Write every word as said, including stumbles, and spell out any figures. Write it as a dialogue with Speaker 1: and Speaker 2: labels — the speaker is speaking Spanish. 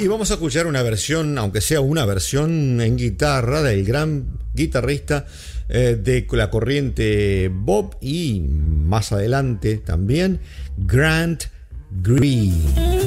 Speaker 1: Y vamos a escuchar una versión, aunque sea una versión en guitarra, del gran guitarrista eh, de la corriente Bob y más adelante también Grant Green.